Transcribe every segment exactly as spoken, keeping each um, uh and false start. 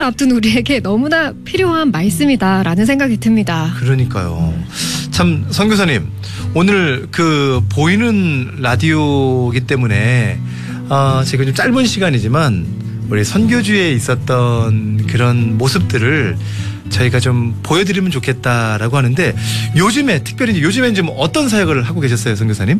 앞둔 우리에게 너무나 필요한 말씀이다라는 생각이 듭니다. 그러니까요. 참 선교사님, 오늘 그 보이는 라디오이기 때문에 아, 제가 좀 짧은 시간이지만 우리 선교주에 있었던 그런 모습들을 저희가 좀 보여드리면 좋겠다라고 하는데, 요즘에 특별히 이제 요즘에 좀 어떤 사역을 하고 계셨어요, 선교사님?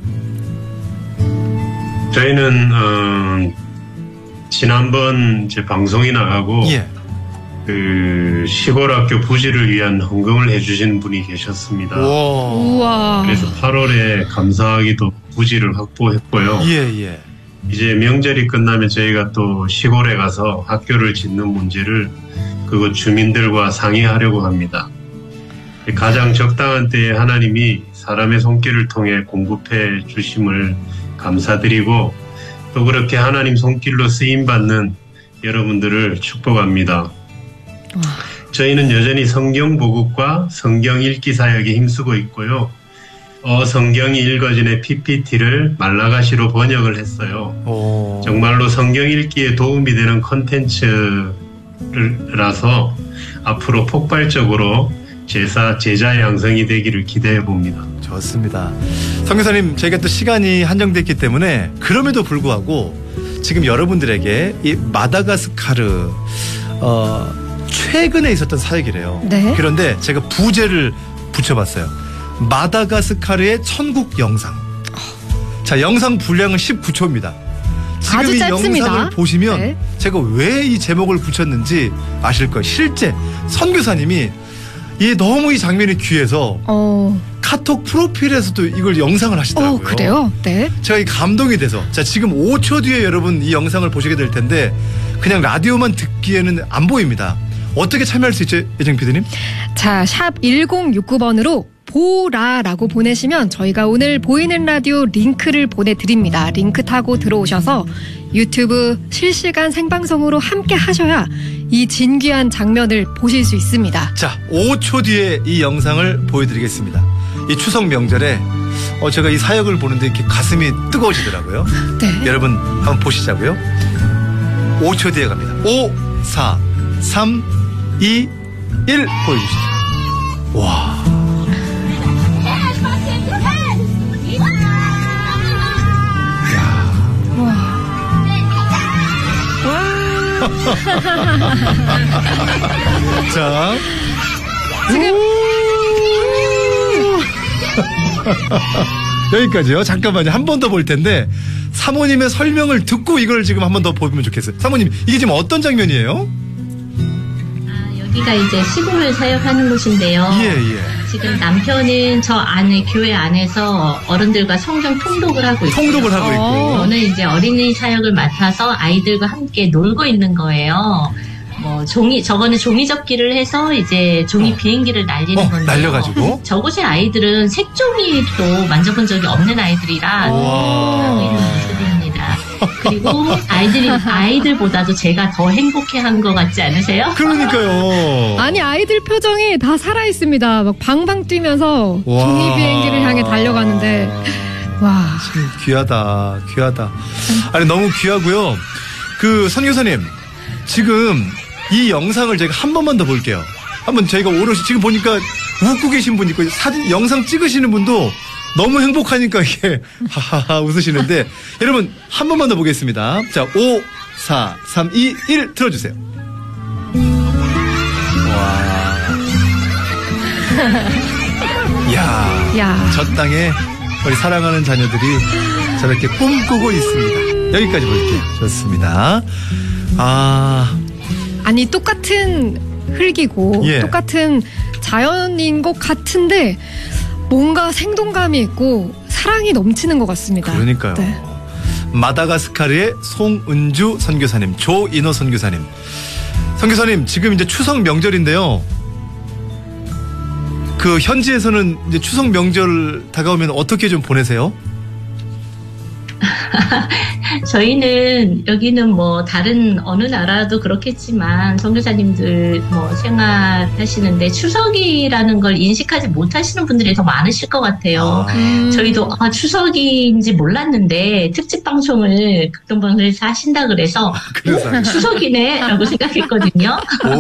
저희는 어, 지난번 제 방송이 나가고 예. 그 시골 학교 부지를 위한 헌금을 해주신 분이 계셨습니다. 우와. 그래서 팔월에 감사하기도 부지를 확보했고요. 예, 예. 이제 명절이 끝나면 저희가 또 시골에 가서 학교를 짓는 문제를 그곳 주민들과 상의하려고 합니다. 가장 적당한 때에 하나님이 사람의 손길을 통해 공급해 주심을 감사드리고, 또 그렇게 하나님 손길로 쓰임받는 여러분들을 축복합니다. 저희는 여전히 성경 보급과 성경 읽기 사역에 힘쓰고 있고요. 어 성경이 읽어진의 피피티를 말라가시로 번역을 했어요. 오. 정말로 성경 읽기에 도움이 되는 콘텐츠라서 앞으로 폭발적으로 제사, 제자 양성이 되기를 기대해 봅니다. 좋습니다. 선교사님, 저희가 또 시간이 한정됐기 때문에 그럼에도 불구하고 지금 여러분들에게 이 마다가스카르 어, 최근에 있었던 사역이래요. 네. 그런데 제가 부제를 붙여봤어요. 마다가스카르의 천국 영상. 자, 영상 분량은 십구 초입니다. 지금 아주 이 짧습니다. 영상을 보시면 네. 제가 왜 이 제목을 붙였는지 아실 거예요. 실제 선교사님이 이 너무 이 장면이 귀해서 어. 카톡 프로필에서도 이걸 영상을 하시더라고요. 어, 그래요? 네. 제가 이 감동이 돼서, 자, 지금 오 초 뒤에 여러분 이 영상을 보시게 될 텐데 그냥 라디오만 듣기에는 안 보입니다. 어떻게 참여할 수 있죠, 예정 피디님? 자, 샵 일공육구 번으로 보라라고 보내시면 저희가 오늘 보이는 라디오 링크를 보내드립니다. 링크 타고 들어오셔서 유튜브 실시간 생방송으로 함께 하셔야 이 진귀한 장면을 보실 수 있습니다. 자, 오 초 뒤에 이 영상을 보여드리겠습니다. 이 추석 명절에 어, 제가 이 사역을 보는데 이렇게 가슴이 뜨거워지더라고요. 네. 여러분 한번 보시자고요. 오 초 뒤에 갑니다. 오, 사, 삼, 이, 일 보여주시죠. 와. 자, 지금 여기까지요. 잠깐만요. 한 번 더 볼 텐데 사모님의 설명을 듣고 이걸 지금 한 번 더 보면 좋겠어요. 사모님, 이게 지금 어떤 장면이에요? 아, 여기가 이제 시골을 사역하는 곳인데요. 예, 예. 지금 남편은 저 안에 교회 안에서 어른들과 성경 통독을 하고 있고, 통독을 하고 있고. 저는 이제 어린이 사역을 맡아서 아이들과 함께 놀고 있는 거예요. 뭐 종이 저거는 종이 접기를 해서 이제 종이 어. 비행기를 날리는 어, 건데요. 날려가지고? 저곳의 아이들은 색종이도 만져본 적이 없는 아이들이라 하고 있는 모습입니다. 그리고 아이들이 아이들보다도 제가 더 행복해한 것 같지 않으세요? 그러니까요. 아니, 아이들 표정이 다 살아있습니다. 막 방방 뛰면서 와. 종이 비행기를 향해 달려가는데, 와. 참 귀하다, 귀하다. 아니, 너무 귀하고요. 그 선교사님, 지금 이 영상을 제가 한 번만 더 볼게요. 한번 저희가 오롯이 지금 보니까 웃고 계신 분 있고 사진 영상 찍으시는 분도 너무 행복하니까 이게 하하하 웃으시는데, 여러분 한 번만 더 보겠습니다. 자, 오, 사, 삼, 이, 일 틀어주세요. 와. 야, 야. 저 땅에 우리 사랑하는 자녀들이 저렇게 꿈꾸고 있습니다. 여기까지 볼게요. 좋습니다. 아, 아니, 똑같은 흙이고 예. 똑같은 자연인 것 같은데 뭔가 생동감이 있고 사랑이 넘치는 것 같습니다. 그러니까요. 네. 마다가스카르의 송은주 선교사님, 조인호 선교사님. 선교사님, 지금 이제 추석 명절인데요. 그 현지에서는 이제 추석 명절 다가오면 어떻게 좀 보내세요? 저희는 여기는 뭐 다른 어느 나라도 그렇겠지만 선교사님들 뭐 생활하시는데 추석이라는 걸 인식하지 못하시는 분들이 더 많으실 것 같아요. 아. 음. 저희도 아, 추석인지 몰랐는데 특집 방송을 극동방송에서 하신다 그래서 그래서 추석이네라고 생각했거든요.